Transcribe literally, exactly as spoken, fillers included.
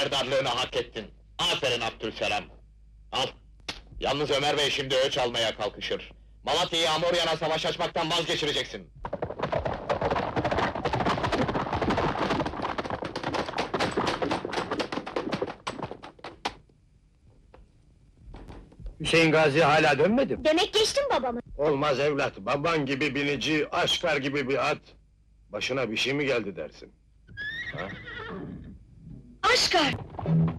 haberdarlığını hak ettin. Aferin Abdülselam. Al. Yalnız Ömer Bey şimdi öç almaya kalkışır. Malatya'yı Amoryan'a savaş açmaktan vazgeçireceksin. Hüseyin Gazi hala dönmedi mi? Demek geçtin babamı. Olmaz evlat, baban gibi binici, Aşkar gibi bir at. Başına bir şey mi geldi dersin? Aşkar!